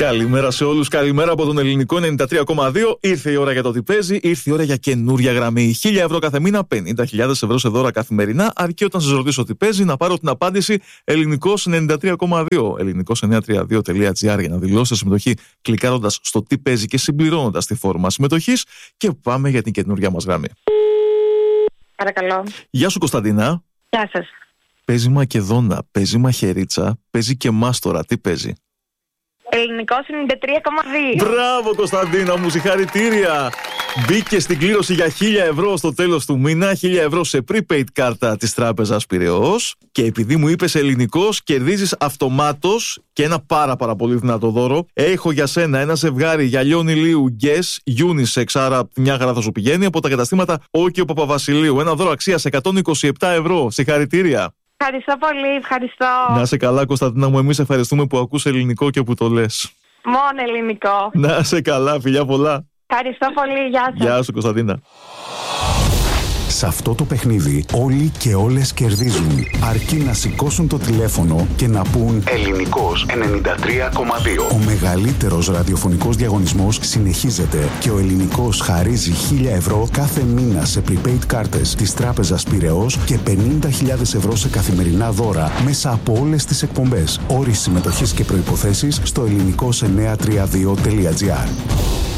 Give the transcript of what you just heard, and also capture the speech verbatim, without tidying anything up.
Καλημέρα σε όλους, καλημέρα από τον Ελληνικό ενενήντα τρία κόμμα δύο. Ήρθε η ώρα για το τι παίζει, ήρθε η ώρα για καινούρια γραμμή. χίλια ευρώ κάθε μήνα, πενήντα χιλιάδες ευρώ σε δώρα καθημερινά. Αρκεί όταν σας ρωτήσω τι παίζει να πάρω την απάντηση Ελληνικός ενενήντα τρία κόμμα δύο. ελληνικός εννιακόσια τριάντα δύο τελεία τζι άρ για να δηλώσετε συμμετοχή κλικάροντας στο τι παίζει και συμπληρώνοντας τη φόρμα συμμετοχής. Και πάμε για την καινούρια μας γραμμή. Παρακαλώ. Γεια σου Κωνσταντίνα. Γεια σας. Παίζει Μακεδόνα, παίζει Μαχαιρίτσα, παίζει και Μάστορα. Τι παίζει? Ελληνικός ενενήντα τρία κόμμα δύο. Μπράβο Κωνσταντίνα μου, συγχαρητήρια. Μπήκε στην κλήρωση για χίλια ευρώ στο τέλος του μήνα, χίλια ευρώ σε prepaid κάρτα της Τράπεζας Πειραιώς. Και επειδή μου είπες ελληνικός, κερδίζεις αυτομάτως και ένα πάρα πάρα πολύ δυνατό δώρο. Έχω για σένα ένα ζευγάρι γυαλιών ηλίου Guess Unisex, άρα μια χαρά θα σου πηγαίνει, από τα καταστήματα Όκιο Παπαβασιλείου. Ένα δώρο αξίας εκατόν είκοσι επτά ευρώ. Συγχαρητήρια. Ευχαριστώ πολύ, ευχαριστώ. Να σε καλά Κωνσταντίνα μου, εμείς ευχαριστούμε που ακούς ελληνικό και που το λες. Μόνο ελληνικό. Να σε καλά, φιλιά πολλά. Ευχαριστώ πολύ, γεια σας. Γεια σου Κωνσταντίνα. Σε αυτό το παιχνίδι όλοι και όλες κερδίζουν, αρκεί να σηκώσουν το τηλέφωνο και να πούν Ελληνικός ενενήντα τρία κόμμα δύο. Ο μεγαλύτερος ραδιοφωνικός διαγωνισμός συνεχίζεται και ο Ελληνικός χαρίζει χίλια ευρώ κάθε μήνα σε prepaid κάρτες της Τράπεζας Πειραιώς και πενήντα χιλιάδες ευρώ σε καθημερινά δώρα μέσα από όλες τις εκπομπές. Όροι συμμετοχής και προϋποθέσεις στο ελληνικός εννιακόσια τριάντα δύο τελεία τζι άρ.